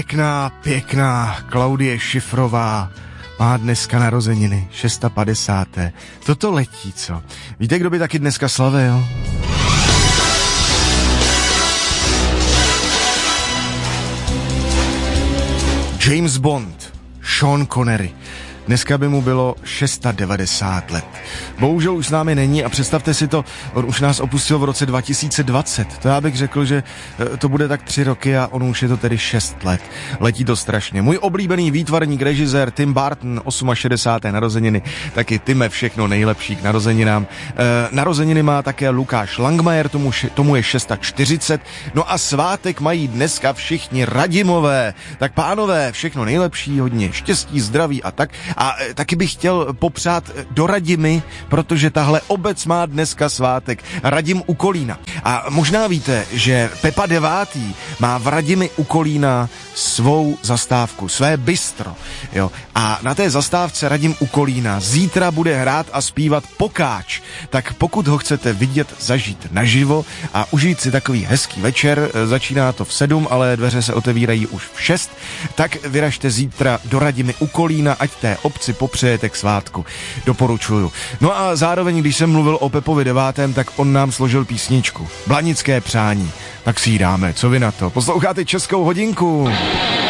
Pěkná Klaudie Šifrová má dneska narozeniny, 650. Toto letí, co? Víte, kdo by taky dneska slavil? James Bond, Sean Connery. Dneska by mu bylo 690 let. Bohužel už s námi není a představte si to, on už nás opustil v roce 2020. To já bych řekl, že to bude tak 3 roky a on už je to tedy 6 let. Letí to strašně. Můj oblíbený výtvarník, režisér Tim Burton, 68. narozeniny. Taky Time, všechno nejlepší k narozeninám. Narozeniny má také Lukáš Langmajer, tomu je 640. No a svátek mají dneska všichni Radimové. Tak pánové, všechno nejlepší, hodně štěstí, zdraví a tak. A taky bych chtěl popřát do Radimy, protože tahle obec má dneska svátek. Radim u Kolína. A možná víte, že Pepa 9. má v Radimi u Kolína svou zastávku, své bistro. Jo. A na té zastávce Radim u Kolína zítra bude hrát a zpívat Pokáč. Tak pokud ho chcete vidět, zažít naživo a užít si takový hezký večer, začíná to v 7, ale dveře se otevírají už v 6, tak vyražte zítra do Radimy u Kolína, ať té obci popřejete k svátku. Doporučuju. No a zároveň, když jsem mluvil o Pepovi 9., tak on nám složil písničku. Blanické přání. Tak si ji dáme, co vy na to? Posloucháte Českou hodinku.